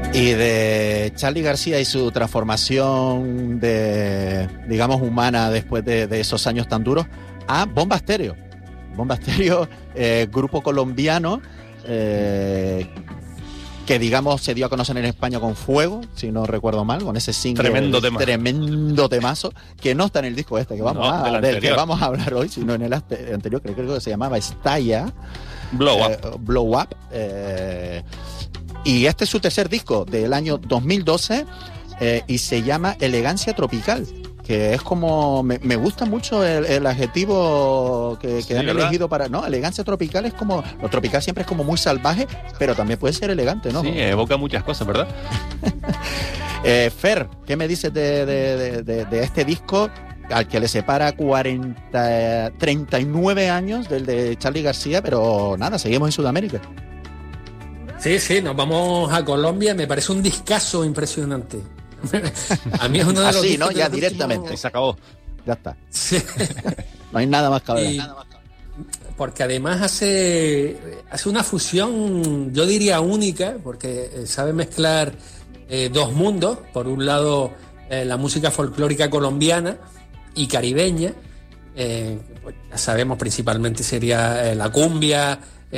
Y de Charly García y su transformación digamos, humana después de esos años tan duros, a Bomba Estéreo. Bomba Estéreo, grupo colombiano, que digamos se dio a conocer en España con Fuego, si no recuerdo mal, con ese single tremendo temazo, que no está en el disco este que del que vamos a hablar hoy, sino en el anterior, creo que se llamaba Estalla, Blow Up. Y este es su tercer disco del año 2012, y se llama Elegancia Tropical, que es como, me gusta mucho el adjetivo que han elegido para... No, elegancia tropical es como... Lo tropical siempre es como muy salvaje, pero también puede ser elegante, ¿no? Sí, evoca muchas cosas, ¿verdad? Fer, ¿qué me dices de este disco al que le separa 39 años del de Charly García? Pero nada, seguimos en Sudamérica. Sí, nos vamos a Colombia. Me parece un discazo impresionante. A mí es uno de los así, ¿no? Ya directamente. Se acabó. Ya está. Sí. No hay nada más que hablar. Porque además hace una fusión, yo diría única, porque sabe mezclar dos mundos. Por un lado, la música folclórica colombiana y caribeña. Pues ya sabemos, principalmente sería la cumbia,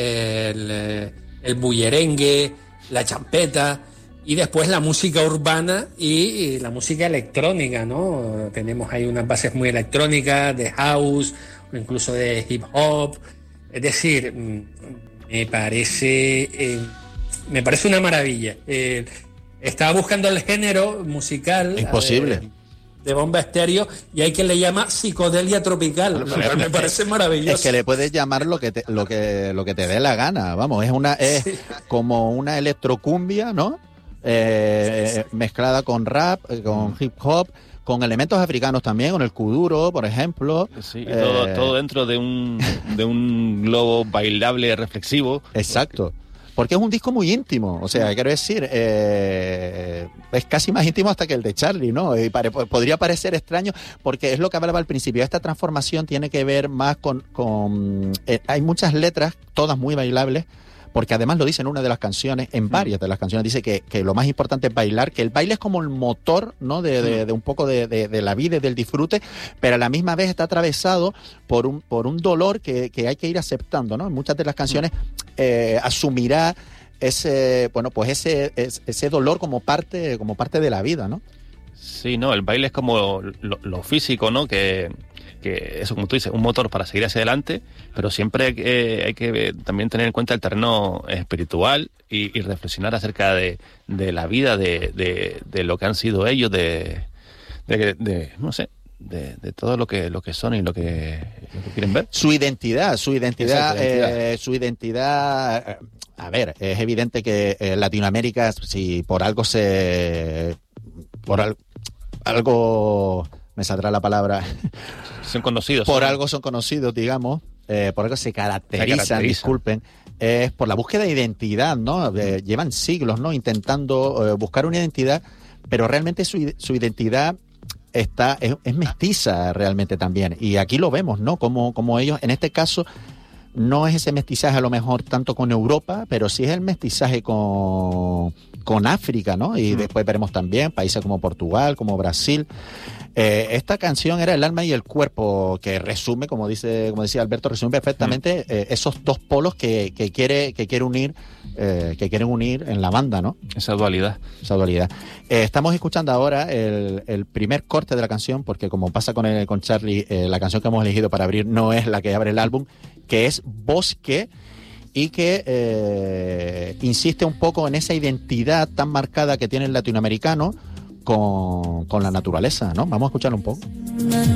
el bullerengue, la champeta, y después la música urbana y la música electrónica, ¿no? Tenemos ahí unas bases muy electrónicas, de house, o incluso de hip hop. Es decir, me parece una maravilla. Estaba buscando el género musical. Imposible. De Bomba Estéreo, y hay quien le llama psicodelia tropical. Me parece maravilloso. Es que le puedes llamar lo que te dé la gana, vamos, es como una electrocumbia, ¿no? Mezclada con rap, con hip hop, con elementos africanos también, con el kuduro, por ejemplo. Sí, todo dentro de un globo bailable reflexivo. Exacto. Porque es un disco muy íntimo, o sea, quiero decir, es casi más íntimo hasta que el de Charly, ¿no? Y podría parecer extraño, porque es lo que hablaba al principio, esta transformación tiene que ver más con hay muchas letras, todas muy bailables, porque además lo dice en una de las canciones, en varias de las canciones, dice que lo más importante es bailar, que el baile es como el motor, ¿no? de un poco de la vida y del disfrute, pero a la misma vez está atravesado por un dolor que hay que ir aceptando, ¿no? En muchas de las canciones asumirá ese dolor como parte de la vida, ¿no? Sí, no, el baile es como lo físico, ¿no? Que eso, como tú dices, un motor para seguir hacia adelante, pero siempre hay que también tener en cuenta el terreno espiritual y reflexionar acerca de la vida, de lo que han sido ellos, no sé, de todo lo que son y lo que quieren ver. Su identidad. A ver, es evidente que Latinoamérica, si por algo algo me saldrá la palabra. Son conocidos. Por algo son conocidos, digamos. Por algo se caracterizan, disculpen. Es por la búsqueda de identidad, ¿no? Llevan siglos, ¿no? Intentando buscar una identidad, pero realmente su identidad es mestiza realmente también. Y aquí lo vemos, ¿no? Como ellos, en este caso, no es ese mestizaje a lo mejor tanto con Europa, pero sí es el mestizaje con África, ¿no? Y después veremos también países como Portugal, como Brasil. Esta canción era El alma y el cuerpo, que resume, como decía Alberto, resume perfectamente esos dos polos que quieren unir en la banda, ¿no? Esa dualidad. Estamos escuchando ahora el primer corte de la canción, porque como pasa con Charly, la canción que hemos elegido para abrir no es la que abre el álbum, que es Bosque, y que insiste un poco en esa identidad tan marcada que tiene el latinoamericano con la naturaleza, ¿no? Vamos a escucharlo un poco.